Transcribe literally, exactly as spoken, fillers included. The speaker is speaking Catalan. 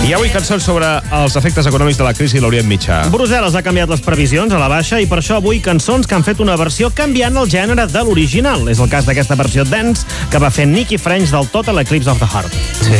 I avui cançons sobre els efectes econòmics de la crisi a l'Orient Mitjà. Brussel·les ha canviat les previsions a la baixa i per això avui cançons que han fet una versió canviant el gènere de l'original. És el cas d'aquesta versió dance que va fer Nicky French del Total Eclipse of the Heart. Sí.